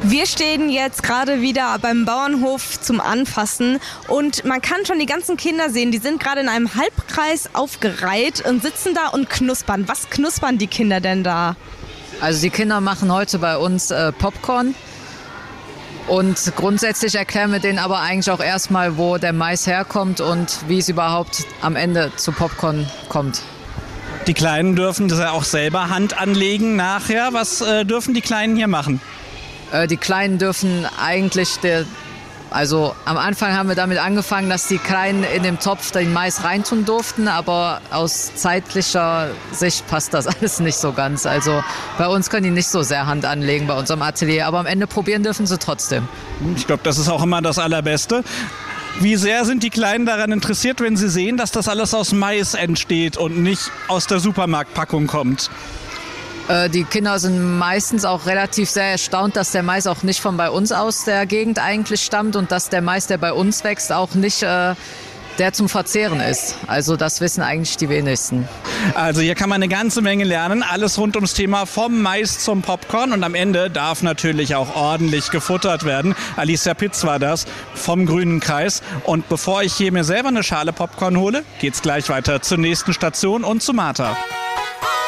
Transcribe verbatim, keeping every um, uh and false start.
Wir stehen jetzt gerade wieder beim Bauernhof zum Anfassen und man kann schon die ganzen Kinder sehen, die sind gerade in einem Halbkreis aufgereiht und sitzen da und knuspern. Was knuspern die Kinder denn da? Also die Kinder machen heute bei uns äh, Popcorn und grundsätzlich erklären wir denen aber eigentlich auch erstmal, wo der Mais herkommt und wie es überhaupt am Ende zu Popcorn kommt. Die Kleinen dürfen das ja auch selber Hand anlegen nachher. Was äh, dürfen die Kleinen hier machen? Die Kleinen dürfen eigentlich, der, also am Anfang haben wir damit angefangen, dass die Kleinen in dem Topf den Mais reintun durften, aber aus zeitlicher Sicht passt das alles nicht so ganz. Also bei uns können die nicht so sehr Hand anlegen bei unserem Atelier, aber am Ende probieren dürfen sie trotzdem. Ich glaube, das ist auch immer das Allerbeste. Wie sehr sind die Kleinen daran interessiert, wenn sie sehen, dass das alles aus Mais entsteht und nicht aus der Supermarktpackung kommt? Die Kinder sind meistens auch relativ sehr erstaunt, dass der Mais auch nicht von bei uns aus der Gegend eigentlich stammt und dass der Mais, der bei uns wächst, auch nicht äh, der zum Verzehren ist. Also das wissen eigentlich die wenigsten. Also hier kann man eine ganze Menge lernen, alles rund ums Thema vom Mais zum Popcorn und am Ende darf natürlich auch ordentlich gefuttert werden. Alicia Pitz war das vom Grünen Kreis und bevor ich hier mir selber eine Schale Popcorn hole, geht's gleich weiter zur nächsten Station und zu Martha.